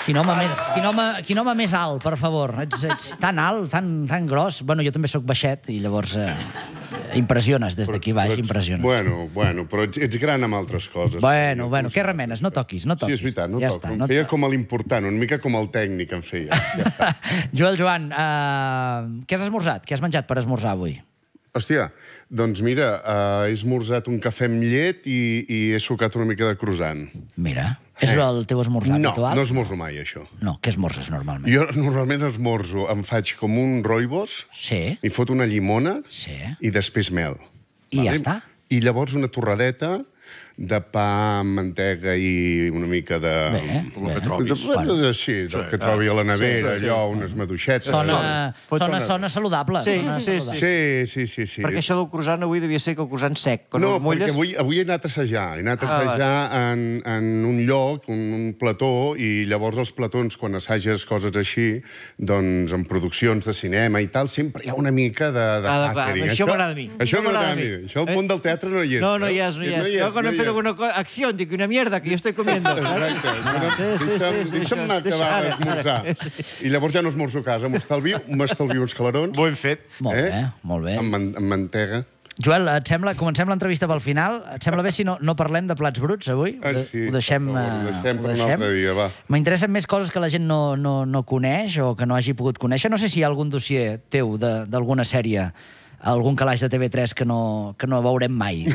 Quin home més alt, per favor. Ets tan alt, tan gros. Bueno, jo també sóc baixet i llavors impressiones des d'aquí baix, impressiones. Bueno, però ets gran amb altres coses. Bueno, què remenes? No toquis, no toquis. Sí, és veritat, no toco. Em feia com a l'important, una mica com el tècnic em feia. Joel Joan, què has esmorzat? Què has menjat per esmorzar avui? Hòstia, doncs mira, he esmorzat un cafè amb llet i he sucat una mica de croissant. Mira, és el teu esmorzar habitual? No esmorzo mai, això. No, què esmorzes normalment? Jo normalment esmorzo, em faig com un rooibos, m'hi foto una llimona i després mel. I ja està? I llavors una torradeta de pa amb mantega i una mica de... Sí, del que trobi a la nevera, allò, unes maduixetes. Sona saludable. Sí. Perquè això del croissant avui devia ser que el croissant sec. No, perquè avui he anat a assajar. He anat a assajar en un lloc, un plató, i llavors els platons, quan assages coses així, doncs en produccions de cinema i tal, sempre hi ha una mica de catering. Això m'agrada a mi. Això m'agrada a mi. Això al món del teatre no hi és. No hi és. Jo quan hem fet alguna acció, dic, una mierda que jo estoy comiendo. Exacte. Deixa'm acabar d'esmorzar. I llavors ja no esmorzo a casa, m'estalvio uns calarons. Ho hem fet. Molt bé. Amb mantega. Joel, et sembla, comencem l'entrevista pel final, et sembla bé si no parlem de plats bruts avui? Sí, ho deixem per un altre dia, va. M'interessen més coses que la gent no coneix o que no hagi pogut conèixer. No sé si hi ha algun dossier teu d'alguna sèrie, algun calaix de TV3 que no veurem mai.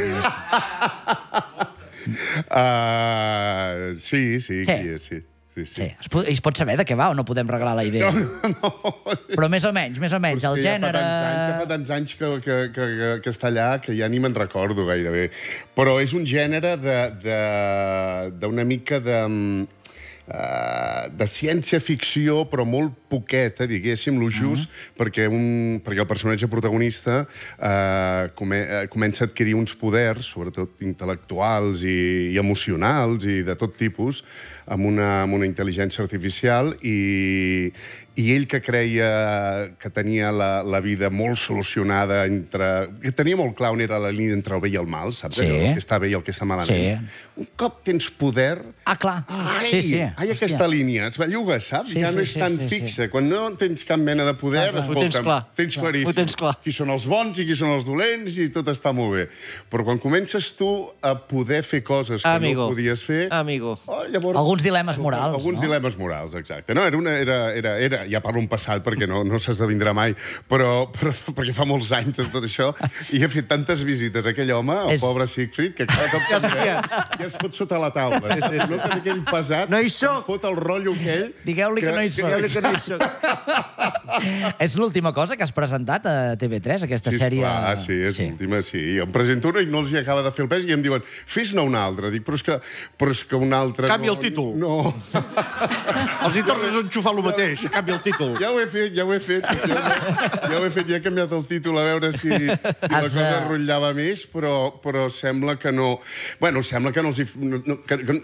Sí. Es pot saber de què va o no podem regalar la idea? No. Però més o menys, el gènere... Ja fa tants anys que està allà que ja ni me'n recordo gairebé. Però és un gènere d'una mica de ciència-ficció, però molt poqueta, diguéssim, lo just, perquè el personatge protagonista comença a adquirir uns poders, sobretot intel·lectuals i emocionals i de tot tipus, amb una intel·ligència artificial, i ell que creia que tenia la vida molt solucionada, que tenia molt clar on era la línia entre el bé i el mal, saps? El que està bé i el que està malament. Un cop tens poder... clar. Ai, aquesta línia, es belluga, saps? Ja no és tan fixa. Quan no tens cap mena de poder, escolta'm, tens claríssim qui són els bons i qui són els dolents i tot està molt bé. Però quan comences tu a poder fer coses que no podies fer... Alguns dilemes morals. Alguns dilemes morals, exacte. No, era ja parlo en passat perquè no s'esdevindrà mai, però perquè fa molts anys de tot això, i he fet tantes visites a aquell home, el pobre Siegfried, que cada cop ja es fot sota la taula. No que aquell pesat fot el rotllo aquell... Digueu-li que no hi soc. És l'última cosa que has presentat a TV3, aquesta sèrie? Sí, és l'última, sí. Em presento una i no els hi acaba de fer el pes i em diuen, fes-ne una altra. Dic, però és que una altra... Canvia el títol. No. Els hi tornes a enxufar el mateix, canvia el títol. Ja ho he fet. Ja he canviat el títol a veure si la cosa rotllava més, però sembla que no... Bueno, sembla que no els hi...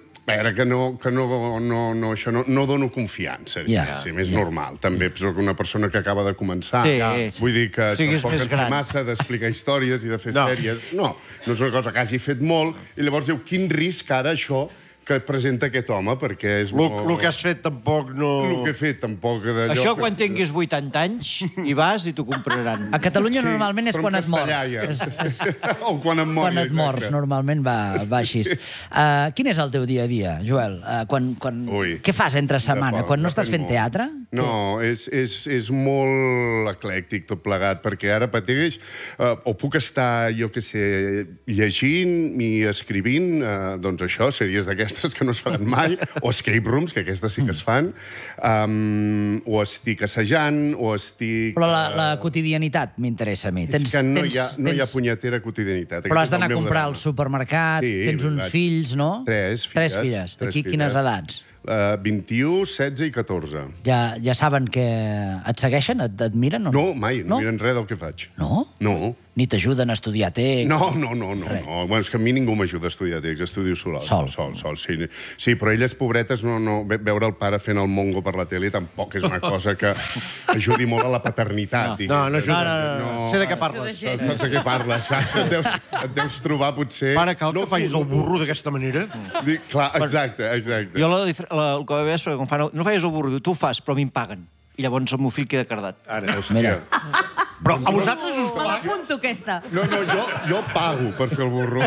no dono confiança, diguéssim, és normal. També soc una persona que acaba de començar. Vull dir que tampoc en sé massa d'explicar històries i de fer sèries. No és una cosa que hagi fet molt, i llavors diu, quin risc ara això que presenta aquest home, perquè és molt... El que has fet tampoc no... El que he fet tampoc... Això quan tinguis 80 anys hi vas i t'ho compraran. A Catalunya normalment és quan et mors. O quan em mors. Quan et mors, normalment va així. Quin és el teu dia a dia, Joel? Què fas entre setmana? Quan no estàs fent teatre? No, és molt eclèctic tot plegat, perquè ara pateix, o puc estar, jo què sé, llegint i escrivint, doncs això, sèries d'aquestes que no es faran mai, o escape rooms, que aquestes sí que es fan, o estic assajant, o estic... Però la quotidianitat m'interessa a mi. És que no hi ha punyetera quotidianitat. Però has d'anar a comprar al supermercat, tens uns fills, no? Tres filles. D'aquí quines edats? 21, 16 i 14. Ja saben que et segueixen? Et miren? No, mai. No miren res del que faig. No? No. Ni t'ajuden a estudiar text? No. Bueno, és que a mi ningú m'ajuda a estudiar text, estudio sol. Sí, però elles, pobretes, veure el pare fent el mongo per la tele tampoc és una cosa que ajudi molt a la paternitat. No ajuda. Sé de què parles. Saps de què parles, saps? Et deus trobar, potser... Pare, cal que facis el burro d'aquesta manera? Clar, exacte. Jo el que vaig veure és perquè quan fan... No feies el burro, tu ho fas, però a mi em paguen. I llavors el meu fill queda cardat. Ara, hòstia. Però a vosaltres us Me l'apunto, aquesta. No, jo pago per fer el burro.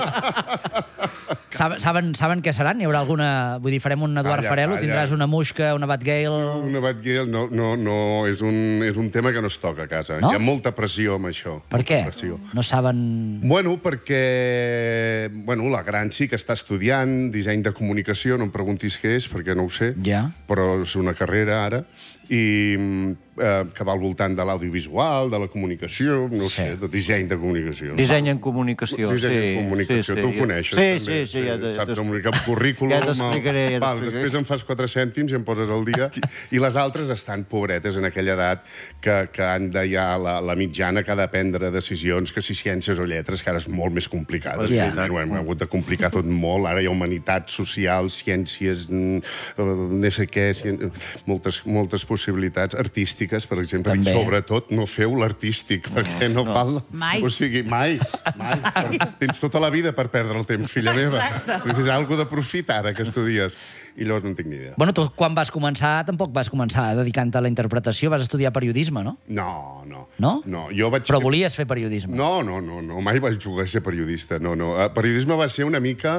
Saben què seran? Hi haurà alguna... Vull dir, farem un Eduard Farelo, tindràs una Muixca, una Batgale... Una Batgale, no, és un tema que no es toca a casa. No? Hi ha molta pressió amb això. Per què? No saben... Bueno, perquè la gran sí que està estudiant disseny de comunicació, no em preguntis què és, perquè no ho sé, però és una carrera ara, i que va al voltant de l'audiovisual, de la comunicació, no sé, de disseny de comunicació. Disseny en comunicació, sí. Disseny en comunicació, tu ho coneixes, també. Sí. Saps comunicar un currículum. Ja t'explicaré. Després em fas 4 cèntims i em poses al dia. I les altres estan pobretes en aquella edat que han de ja, la mitjana, que ha de prendre decisions, que si ciències o lletres, que ara és molt més complicat. Hem hagut de complicar tot molt. Ara hi ha humanitats, socials, ciències, no sé què, moltes possibilitats artístiques, per exemple, i sobretot no feu l'artístic, perquè no val... Mai. O sigui, mai. Tens tota la vida per perdre el temps, filla meva. És algo de profit ara que estudies. I llavors no en tinc ni idea. Bueno, tu quan vas començar, tampoc vas començar dedicant-te a la interpretació, vas estudiar periodisme, no? No. No? Però volies fer periodisme? No, mai vaig voler ser periodista, no. Periodisme va ser una mica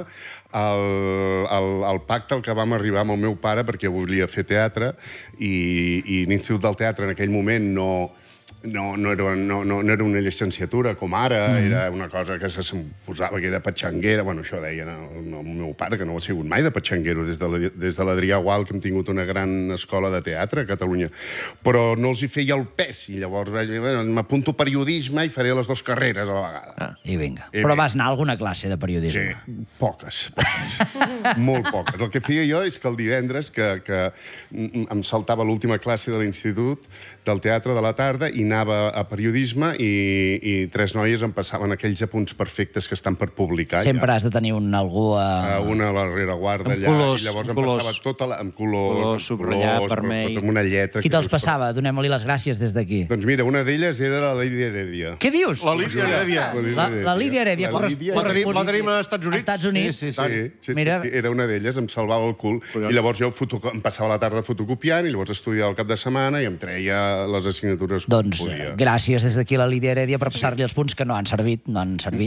el pacte al que vam arribar amb el meu pare perquè volia fer teatre i l'Institut del Teatre en aquell moment no era una llicenciatura com ara, era una cosa que se suposava que era patxanguera. Bueno, això deien el meu pare, que no ha sigut mai de patxanguero, des de l'Adrià Gual, que hem tingut una gran escola de teatre a Catalunya. Però no els hi feia el pes, i llavors m'apunto periodisme i faré les 2 carreres a la vegada. I vinga. Però vas anar a alguna classe de periodisme? Sí, poques. Molt poques. El que feia jo és que el divendres, que em saltava l'última classe de l'institut del teatre de la tarda i anava a periodisme i 3 noies em passaven aquells apunts perfectes que estan per publicar. Sempre has de tenir algú a... Una a la rereguarda allà, i llavors em passava tota la... Amb colors, subratllat, vermell... Amb una lletra... Qui te'ls passava? Donem-li les gràcies des d'aquí. Doncs mira, una d'elles era la Lídia Heredia. Què dius? La Lídia Heredia. La Lídia Heredia. La tenim a Estats Units? Estats Units. Sí, era una d'elles, em salvava el cul. I llavors jo em passava la tarda fotocopiant i llavors estudiava el cap de setmana i em treia les assignatures que podia. Gràcies des d'aquí a la Lídia Heredia per passar-li els punts que no han servit. No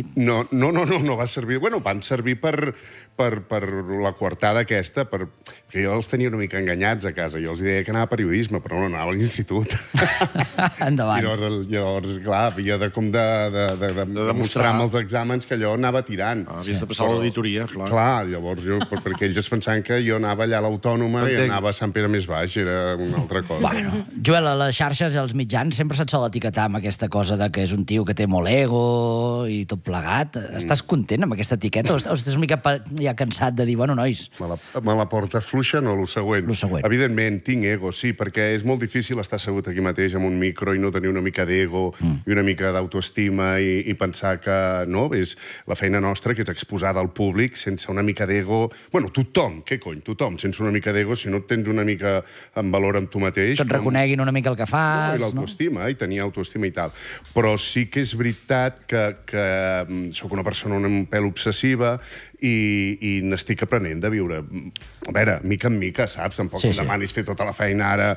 va servir. Bueno, van servir per la coartada aquesta, perquè jo els tenia una mica enganyats a casa. Jo els deia que anava a periodisme, però no anava a l'institut. Endavant. Llavors, clar, havia de demostrar amb els exàmens que allò anava tirant. Havies de passar l'auditoria, clar. Clar, llavors, perquè ells es pensaven que jo anava allà a l'Autònoma i anava a Sant Pere Més Baix, era una altra cosa. Bueno, Joel, a les xarxes i als mitjans sempre se't sol etiquetar amb aquesta cosa de que és un tio que té molt ego i tot plegat. Estàs content amb aquesta etiqueta? O estàs una mica ja cansat de dir, bueno, nois... Me la porta fluixa, no, lo següent. Evidentment, tinc ego, sí, perquè és molt difícil estar assegut aquí mateix amb un micro i no tenir una mica d'ego i una mica d'autoestima i pensar que, no, és la feina nostra, que és exposada al públic sense una mica d'ego... Bueno, tothom, què cony, tothom, sense una mica d'ego, si no et tens una mica en valor amb tu mateix... Que et reconeguin una mica el que fas... I l'autoestima, i tenir autoestima i tal. Però sí que és veritat que sóc una persona un pèl obsessiva i n'estic aprenent de viure. A veure, mica en mica, saps? Tampoc em demanis fer tota la feina ara...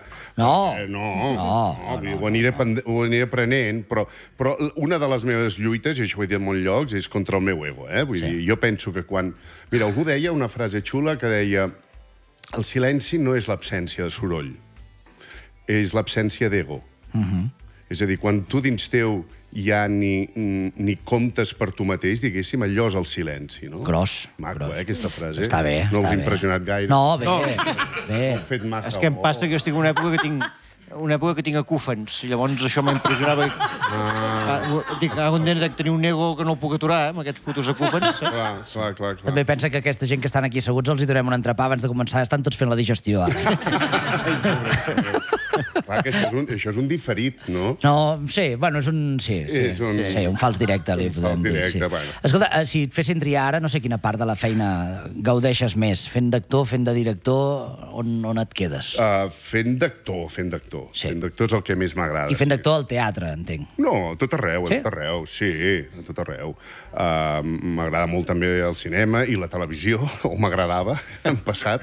Ho aniré aprenent, però una de les meves lluites, i això ho he dit en molts llocs, és contra el meu ego, Vull dir, jo penso que quan... Mira, algú deia una frase xula que deia el silenci no és l'absència de soroll, és l'absència d'ego. És a dir, quan tu dins teu ja ni comptes per tu mateix, diguéssim, allò és el silenci, no? Gros. Maco, aquesta frase. Està bé, no us ha impressionat gaire? No, bé. És que em passa que jo estic en una època que tinc acúfens, i llavors això m'impressionava. Dic, un dia de tenir un ego que no el puc aturar, amb aquests putos acúfens. Clar. També pensa que aquesta gent que estan aquí asseguts els hi donem un entrepà abans de començar. Estan tots fent la digestió. Clar que això és un diferit, no? No, sí, bueno, és un... Sí, un fals directe, li podem dir. Sí. Escolta, si et fessin triar ara, no sé quina part de la feina gaudeixes més, fent d'actor, fent de director, on et quedes? Fent d'actor. Fent d'actor és el que més m'agrada. I fent d'actor al teatre, entenc. No, a tot arreu, a tot arreu. M'agrada molt també el cinema i la televisió, o m'agradava en passat.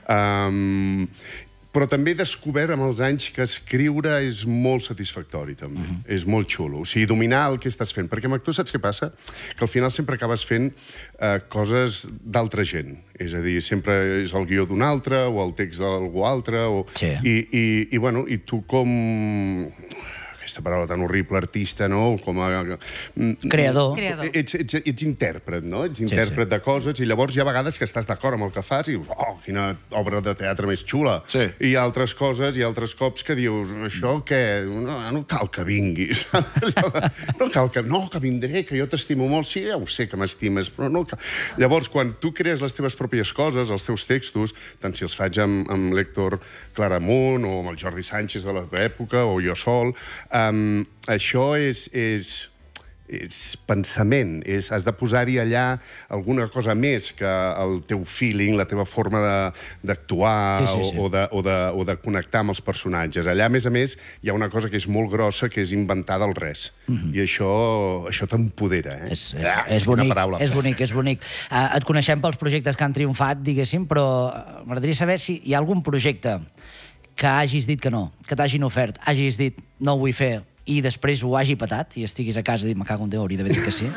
Però també he descobert amb els anys que escriure és molt satisfactori, també. És molt xulo. O sigui, dominar el que estàs fent. Perquè amb actor saps què passa? Que al final sempre acabes fent coses d'altra gent. És a dir, sempre és el guió d'un altre, o el text d'algú altre, i tu com... aquesta paraula tan horrible, artista, no? Com a... Creador. Ets intèrpret, no? Ets intèrpret de coses, i llavors hi ha vegades que estàs d'acord amb el que fas i dius, oh, quina obra de teatre més xula. I hi ha altres coses, i altres cops que dius, això què? No cal que vinguis. No cal que... No, que vindré, que jo t'estimo molt. Sí, ja ho sé que m'estimes, però no cal... Llavors, quan tu crees les teves pròpies coses, els teus textos, tant si els faig amb l'Héctor Claramunt, o amb el Jordi Sánchez de l'època, o jo sol, això és pensament, has de posar-hi allà alguna cosa més que el teu feeling, la teva forma d'actuar o de connectar amb els personatges. Allà, a més, hi ha una cosa que és molt grossa, que és inventar del res. I això t'empodera. És bonic. Et coneixem pels projectes que han triomfat, diguéssim, però m'agradaria saber si hi ha algun projecte que hagis dit que no, que t'hagin ofert, hagis dit no ho vull fer, i després ho hagi patat, i estiguis a casa i dit, me cago en Déu, hauria d'haver dit que sí.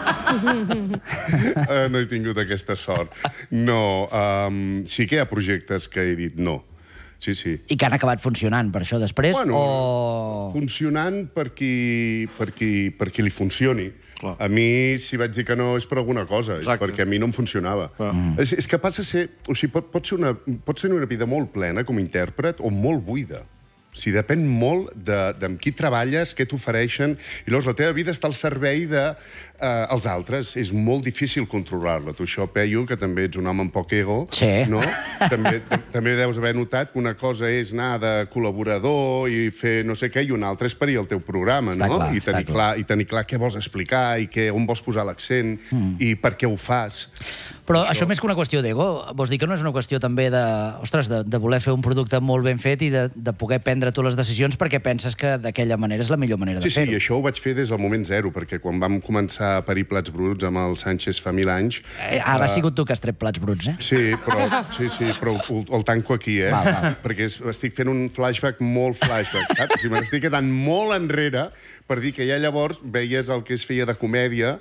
No he tingut aquesta sort. No, sí que hi ha projectes que he dit no. Sí. I que han acabat funcionant per això després? Bueno, funcionant per qui li funcioni. A mi, si vaig dir que no, és per alguna cosa, perquè a mi no em funcionava. És que passa a ser... O sigui, pot ser una vida molt plena com a intèrpret o molt buida. O sigui, depèn molt amb qui treballes, què t'ofereixen, i llavors la teva vida està al servei dels altres. És molt difícil controlar-la. Tu això, Peyu, que també ets un home amb poc ego, no? També deus haver notat que una cosa és anar de col·laborador i fer no sé què, i una altra és parir el teu programa, no? I tenir clar què vols explicar, i on vols posar l'accent, i per què ho fas. Però això més que una qüestió d'ego, vols dir que no és una qüestió també de voler fer un producte molt ben fet i de poder prendre tu les decisions perquè penses que d'aquella manera és la millor manera de fer-ho. Sí, això ho vaig fer des del moment zero, perquè quan vam començar a parir plats bruts amb el Sánchez fa 1000 anys... Ara ha sigut tu que has tret plats bruts, eh? Sí, però el tanco aquí, eh? Perquè estic fent un flashback, saps? O sigui, m'estic quedant molt enrere per dir que ja llavors veies el que es feia de comèdia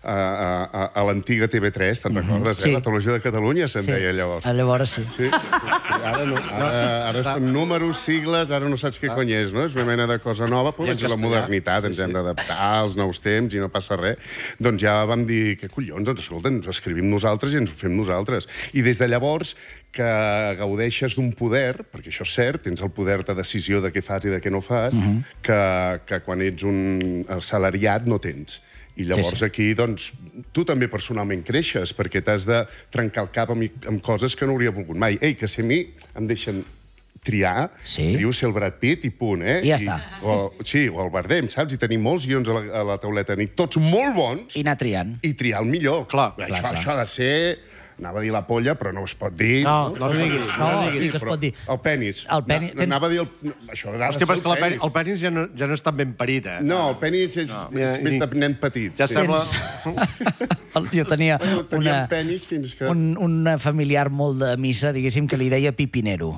a l'antiga TV3, te'n recordes? La televisió de Catalunya se'n deia llavors. Llavors sí. Ara no. Ara són números, sigles, ara no saps què cony és, no? És una mena de cosa nova, però és la modernitat, ens hem d'adaptar als nous temps i no passa res. Doncs ja vam dir, què collons, doncs escolta, ens ho escrivim nosaltres i ens ho fem nosaltres. I des de llavors que gaudeixes d'un poder, perquè això és cert, tens el poder de decisió de què fas i de què no fas, que quan ets un assalariat no tens. I llavors aquí, doncs, tu també personalment creixes, perquè t'has de trencar el cap amb coses que no hauria volgut mai. Ei, que si a mi em deixen triar, trio ser el Brad Pitt i punt, eh? I ja està. Sí, o el Bardem, saps? I tenir molts guions a la tauleta, ni tots molt bons. I anar triant. I triar el millor. Clar. Això ha de ser... Anava a dir la polla, però no es pot dir. No ho diguis. No, sí que es pot dir. El penis. Anava a dir Hòstia, però és que el penis ja no és tan ben parit, eh? No, el penis és més de nen petit. Ja sembla... Jo tenia un familiar molt de missa, diguéssim, que li deia pipinero.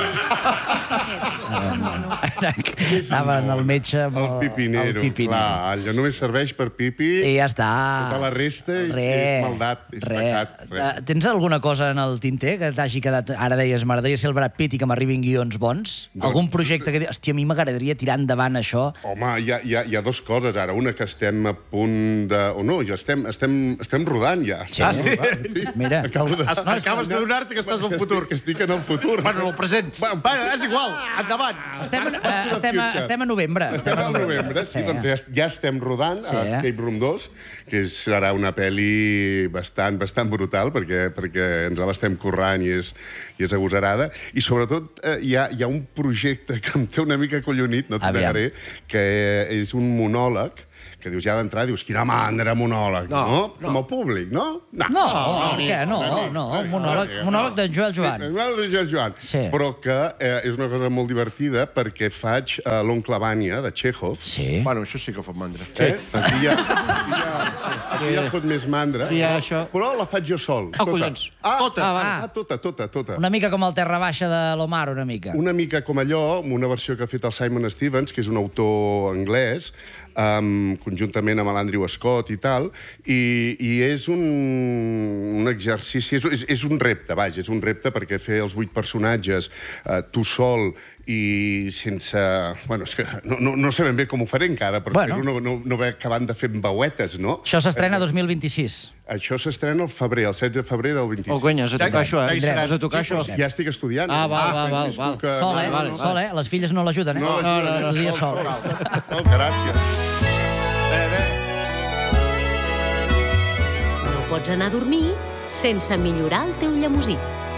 Anaven al metge amb el pipinero. Clar, allò només serveix per pipi. I ja està. Tota la resta és maldat, és pecat. Tens alguna cosa en el tinter que t'hagi quedat... Ara deies, m'agradaria ser el Brad Pitt i que m'arribin guions bons? Algun projecte que dius, hòstia, a mi m'agradaria tirar endavant això? Home, hi ha dues coses, ara. Una que estem a punt de... O no, ja estem rodant, ja. Ah, sí? Mira. Acabes de donar-te que estàs al futur. Que estic en el futur. Bueno, el present. És igual, endavant. Estem a novembre. Estem a novembre, sí, doncs ja estem rodant a Escape Room 2, que serà una pel·li bastant brutal, perquè perquè ens l'estem currant i és agosarada. I sobretot hi ha un projecte que em té una mica collonit, no t'ho negaré, que és un monòleg, que dius, ja d'entrada, dius, quina mandra monòleg, no? Com a públic, no? No, què? No, monòleg d'en Joel Joan. Monòleg d'en Joel Joan. Però que és una cosa molt divertida perquè faig l'oncle Vanya, de Chekhov. Sí. Bueno, això sí que fa mandra. Aquí ja fot més mandra, però la faig jo sol. Collons. Tota. Una mica com el Terra Baixa de l'Omar, una mica. Una mica com allò, amb una versió que ha fet el Simon Stevens, que és un autor anglès, conjuntament amb l'Andrew Scott i tal, i és un exercici, és un repte, vaja, és un repte perquè fer els 8 personatges tu sol i sense... Bueno, és que no sé ben bé com ho faré encara, però espero no haver acabat de fer veuetes, no? Això s'estrena 2026. Això s'estrena al febrer, el 16 de febrer del 26. Oh, cony, has de tocar això, Has de tocar això. Ja estic estudiant. Val. Sol, Les filles no l'ajuden, No, estudia sol. Gràcies. No pots anar a dormir sense millorar el teu llemosí.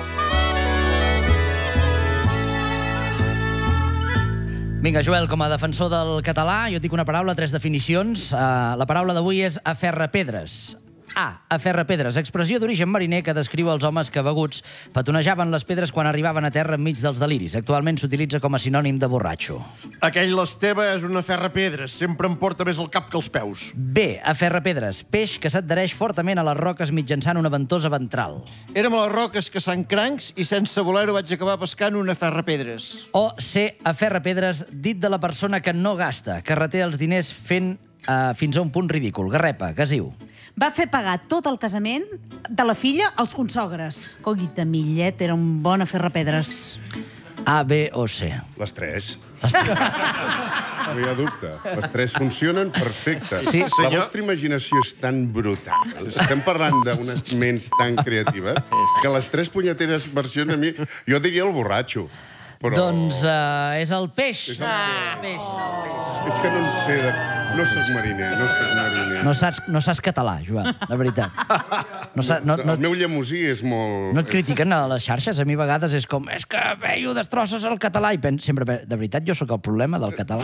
Vinga, Joel, com a defensor del català, jo et dic una paraula, 3 definicions. La paraula d'avui és aferrapedres. A. Aferrapedres, expressió d'origen mariner que descriu els homes que beguts petonejaven les pedres quan arribaven a terra enmig dels deliris. Actualment s'utilitza com a sinònim de borratxo. Aquell l'Esteve és una ferrapedres. Sempre em porta més el cap que els peus. B. Aferrapedres, peix que s'adhereix fortament a les roques mitjançant una ventosa ventral. Érem a les roques que Sant Crancs i sense voler-ho vaig acabar pescant una ferrapedres. O C. Aferrapedres, dit de la persona que no gasta, que reté els diners fent fins a un punt ridícul. Garrepa, gasiu. Va fer pagar tot el casament de la filla als consogres. Collita Millet era un bon aferrapedres. A, B o C? Les 3. No hi ha dubte. Les 3 funcionen perfecte. Sí, la vostra imaginació és tan brutal. Estem parlant d'unes ments tan creatives que les 3 punyeteres versions a mi... Jo diria el borratxo. Però... Doncs és el peix. És que no en sé de... No soc mariner. No saps català, Joan, la veritat. El meu llemosí és molt... No et critiquen a les xarxes? A mi a vegades és com, és que veio, destrosses el català. I penso sempre, de veritat, jo sóc el problema del català?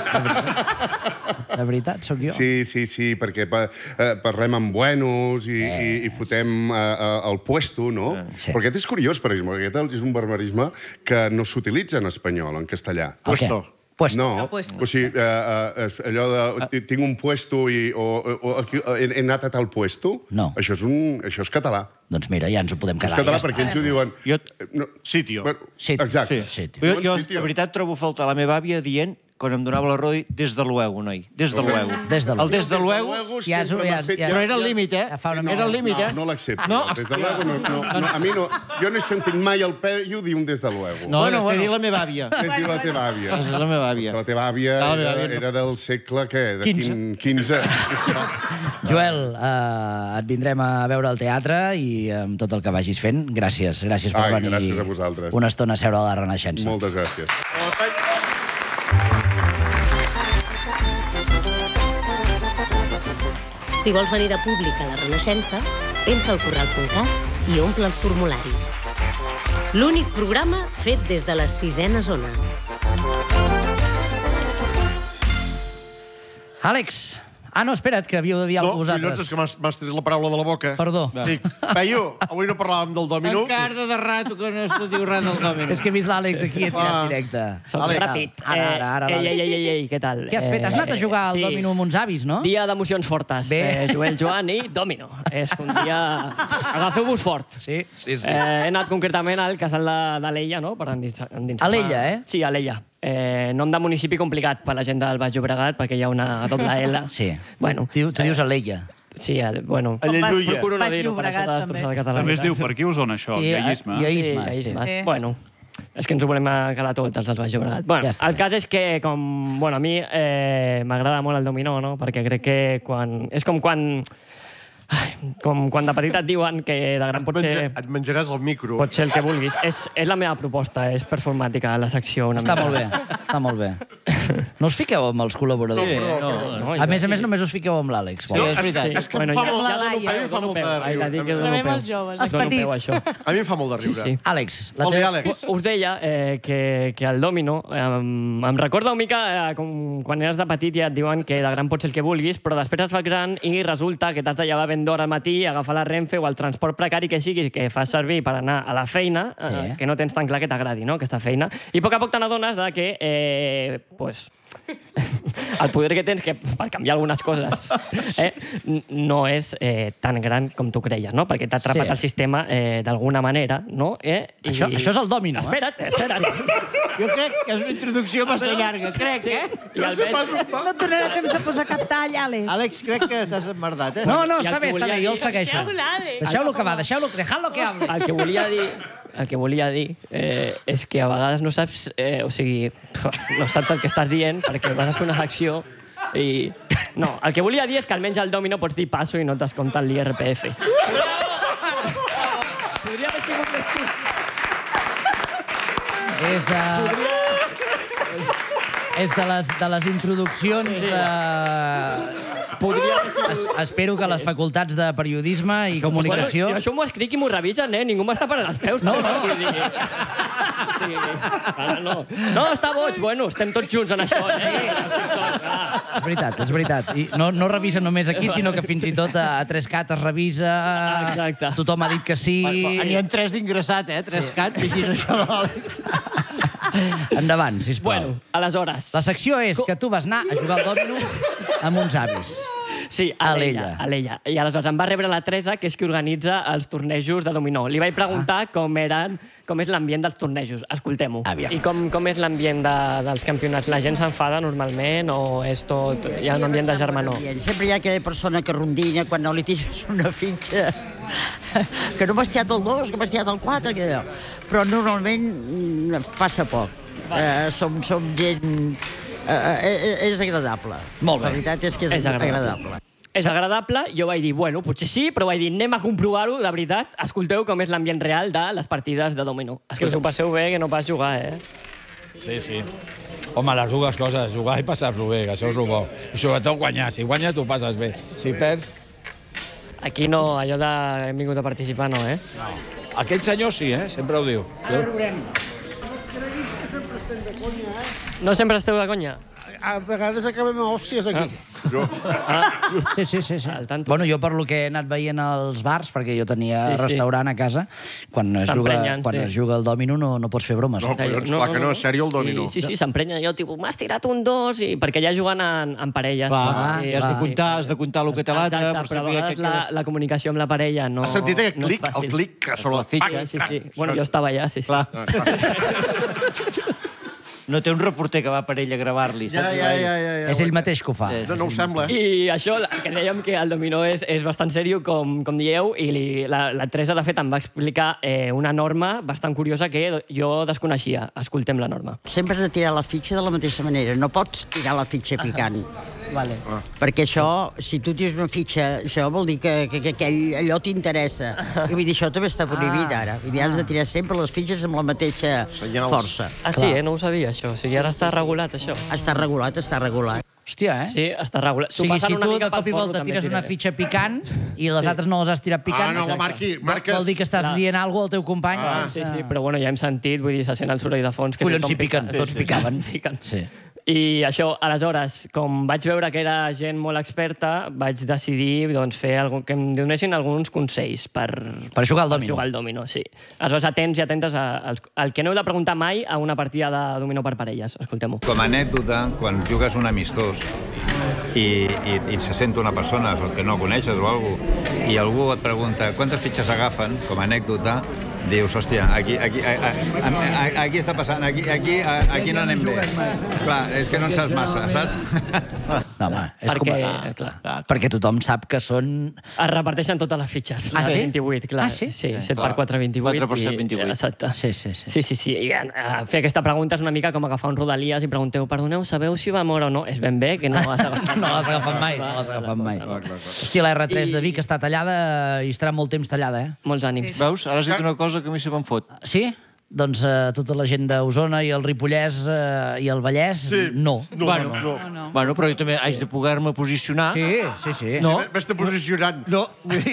De veritat, sóc jo? Sí, perquè parlem amb buenos i fotem el puesto, no? Però aquest és curiós, per exemple, aquest és un barbarisme que no s'utilitza en espanyol, en castellà. Puesto. No, o sigui, allò de tinc un puesto i he anat a tal puesto, això és català. Doncs mira, ja ens ho podem quedar. És català perquè ells ho diuen... Sitio. Exacte. Jo, de veritat, trobo faltar la meva àvia dient quan em donava la raó, des de luego, noi. Des de luego. El des de luego... Però era el límit, Era el límit, No l'accepto. Des de luego no. A mi no. Jo no he sentit mai el Peyu dir un des de luego. No, què diu la meva àvia. Què diu la teva àvia? És la meva àvia. La teva àvia era del segle, què? XV. Joel, et vindrem a veure al teatre i amb tot el que vagis fent. Gràcies per venir una estona a seure a la Renaixença. Moltes gràcies. Si vols venir de públic a la Renaixença, entra al corral.cat i omple el formulari. L'únic programa fet des de la 6a zona. Àlex! No, espera't, que havíeu de dir alguna cosa vosaltres. No, és que m'has tret la paraula de la boca. Perdó. Dic, Peyu, avui no parlàvem del dòmino. Encara de rato que no es diu res del dòmino. És que he vist l'Àlex aquí a tirar directe. Soc ràpid. Ara. Ei, què tal? Què has fet? Has anat a jugar al dòmino amb uns avis, no? Dia d'emocions fortes. Joel Joan i dòmino. És un dia... Agafeu-vos fort. Sí. He anat concretament al casal de l'Ella, no? Per endinsar. A l'Ella, Sí, a l'Ella. Nom de municipi complicat per la gent del Baix Llobregat, perquè hi ha una doble L. Sí. Bueno, tu dius a l'Ella. Sí, bueno... Alleluia. Procuro no dir-ho per això de destrossar el català. També es diu per aquí us ona això, iaisme. Sí. Bueno, és que ens ho volem quedar tots, els del Baix Llobregat. Bueno, el cas és que, a mi m'agrada molt el dominó, no? Perquè crec que quan... És com quan de petit et diuen que de gran pot ser... Et menjaràs el micro. Pot ser el que vulguis. És la meva proposta, és performàtica, la secció una mica. Està molt bé. No us fiqueu amb els col·laboradors? No. A més, només us fiqueu amb l'Àlex. Sí, és veritat. És que a mi em fa molt de riure. Rebem els joves. Els petits. A mi em fa molt de riure. Àlex, Vol dir, Àlex? Us deia que el dòmino em recorda una mica com quan eres de petit ja et diuen que de gran pots ser el que vulguis, però després et fas gran i resulta que t'has de llevar ben d'hora al matí, agafar la Renfe o el transport precari que siguis que fas servir per anar a la feina, que no tens tan clar que t'agradi, no?, aquesta feina. I a poc te n'adones que el poder que tens per canviar algunes coses no és tan gran com tu creies, no? Perquè t'ha atrapat el sistema d'alguna manera, no? Això és el dòmino, Espera't. Jo crec que és una introducció massa llarga, crec, No et donarà temps a posar cap tall, Àlex. Àlex, crec que t'has emmerdat, No, està bé, jo el segueixo. Deixeu-lo acabar, dejadlo que hable. El que volia dir és que a vegades no saps, no saps el que estàs dient perquè vas a fer una acció i... No, el que volia dir és que almenys al dòmino pots dir passo i no et descompten l'IRPF. Podria haver sigut més tu. És de les introduccions Espero que les facultats de periodisme i comunicació... Jo això m'ho escric i m'ho revisen, Ningú m'està parant els peus. No. No, està boig. Bueno, estem tots junts en això, És veritat. I no revisa només aquí, sinó que fins i tot a 3CAT es revisa... Exacte. Tothom ha dit que sí... N'hi ha 3 d'ingressat, 3CAT, llegint això de l'Àlex. Endavant, sisplau. Bueno, aleshores... La secció és que tu vas anar a jugar al dòmino amb uns avis. Sí, a l'Ella. I aleshores em va rebre la Teresa, que és qui organitza els tornejos de dominó. Li vaig preguntar com és l'ambient dels tornejos. Escoltem-ho. I com és l'ambient dels campionats? La gent s'enfada normalment o és tot... Hi ha un ambient de germanor? Sempre hi ha aquella persona que rondina quan no li tires una fitxa que no m'ha estiat el 2, que m'ha estiat el 4, que allò. Però normalment passa poc. Som gent... és agradable. Molt bé. La veritat és que és agradable. És agradable, jo vaig dir, bueno, potser sí, però vaig dir, anem a comprovar-ho, de veritat. Escolteu com és l'ambient real de les partides de dominó. És que us ho passeu bé, que no pas jugar, Sí. Home, les dues coses, jugar i passar-lo bé, que això és el bo. I sobretot guanyar. Si guanyes, t'ho passes bé. Si perds... Aquí no, allò de hem vingut a participar, no, No. Aquell senyor sí, sempre ho diu. Ara veurem. Però he vist que sempre estem de conya, No sempre esteu de conya? A vegades acabem a hòsties aquí. Sí. Bueno, jo per lo que he anat veient als bars, perquè jo tenia restaurant a casa, quan es juga al dòmino no pots fer bromes. No, collons, clar que no, sèrio el dòmino. Sí, s'emprenya allò, tipus, m'has tirat un 2, perquè ja juguen en parelles. I has de comptar el que té l'altre. Però a vegades la comunicació amb la parella no... Has sentit el clic sobre la fitxa? Sí. Bueno, jo estava allà, sí. No té un reporter que va per ell a gravar-li. És ell mateix que ho fa. No ho sembla. I això, que dèiem que el dominó és bastant sèrio, com dieu, i la Teresa, de fet, em va explicar una norma bastant curiosa que jo desconeixia. Escoltem la norma. Sempre has de tirar la fitxa de la mateixa manera. No pots tirar la fitxa picant. Perquè això, si tu tires una fitxa, això vol dir que allò t'interessa. I vull dir, això també està prohibit ara. Vull dir, has de tirar sempre les fitxes amb la mateixa força. Sí, no ho sabia, això. O sigui, ara està regulat, això. Està regulat. Hòstia, Sí, està regulat. O sigui, si tu de cop i volta tires una fitxa picant i les altres no les has tirat picant... no, la marques... Vol dir que estàs dient alguna cosa al teu company. Sí, però bueno, ja hem sentit, vull dir, se sent el soroll de fons. Collons, si piquen, tots picaven. Sí. I això, aleshores, com vaig veure que era gent molt experta, vaig decidir que em donessin alguns consells per jugar al dòmino. Per jugar al dòmino, sí. Aleshores, atents i atentes al que no heu de preguntar mai a una partida de dòmino per parelles. Escoltem-ho. Com a anècdota, quan jugues un amistós i se sent una persona que no coneixes o alguna cosa, i algú et pregunta quantes fitxes agafen, com a anècdota, dius, hòstia, aquí està passant, aquí no anem bé. Clar, és que no en saps massa, saps? No, home, és perquè tothom sap que són... Es reparteixen totes les fitxes. Ah, sí? 28, clar. Ah, sí? Sí, 7 per 4, 28. 4 per 7, 28. Exacte. Sí. I fer aquesta pregunta és una mica com agafar un Rodalies i pregunteu, perdoneu, sabeu si va moure o no? És ben bé que no l'has agafat. No l'has agafat mai. Hòstia, la R3 de Vic està tallada i estarà molt temps tallada, Molts ànims. Veus? Ara has dit una cosa que a mi se me'n fot. Sí? doncs tota la gent d'Osona i el Ripollès i el Vallès, no. Bueno, però jo també haig de poder-me posicionar. Sí. No. Vés-te posicionant. No.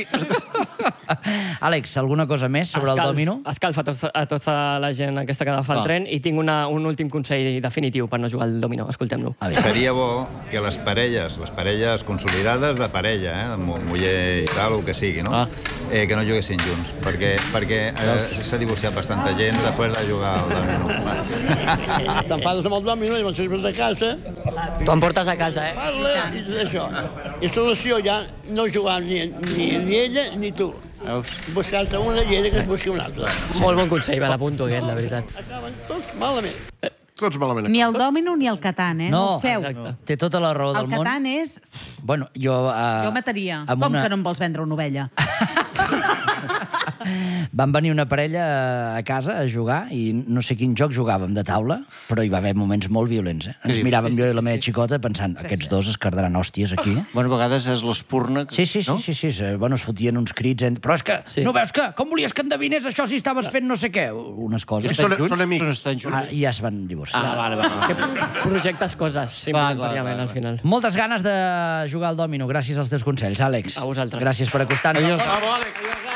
Àlex, alguna cosa més sobre el dòmino? Escalfa a tota la gent aquesta que agafa el tren i tinc un últim consell definitiu per no jugar al dòmino. Escoltem-lo. Seria bo que les parelles consolidades de parella, muller i tal, o que sigui, no? Que no juguessin junts, perquè s'ha divorciat bastanta gent després de jugar al dòmino. T'enfades amb el dòmino i vas a casa. Tu em portes a casa, Parla i tot això. I solució ja no jugar ni ella ni tu. Buscar-te una i ella que es busqui una altra. Molt bon consell, me l'apunto aquest, la veritat. Acaben tots malament. Tots malament. Ni el dòmino ni el Catan, no ho feu. Té tota la raó del món. El Catan és... Bueno, jo mataria. Com que no em vols vendre una ovella? Van venir una parella a casa a jugar i no sé quin joc jugàvem de taula, però hi va haver moments molt violents. Ens miràvem jo i la meva xicota pensant, aquests dos es cardaran hòsties aquí. Bueno, a vegades és l'espurna... Sí. Bueno, es fotien uns crits. Però és que, no veus que... Com volies que endevinés això si estaves fent no sé què? Unes coses. Són amics. I ja es van divorciar. Vale. És que projectes coses, simultàniament, al final. Moltes ganes de jugar al dòmino, gràcies als teus consells, Àlex. A vosaltres. Gràcies per acostar-nos. Bravo, Àlex.